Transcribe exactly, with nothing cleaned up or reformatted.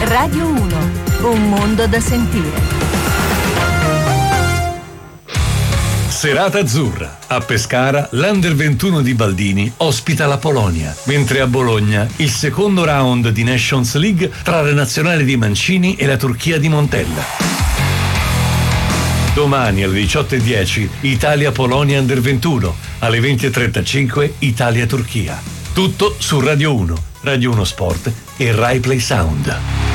Radio uno, un mondo da sentire. Serata azzurra. A Pescara l'Under ventuno di Baldini ospita la Polonia, mentre a Bologna il secondo round di Nations League tra la nazionale di Mancini e la Turchia di Montella. Domani alle diciotto e dieci Italia-Polonia Under ventuno, alle venti e trentacinque Italia-Turchia. Tutto su Radio uno, Radio uno Sport e Rai Play Sound.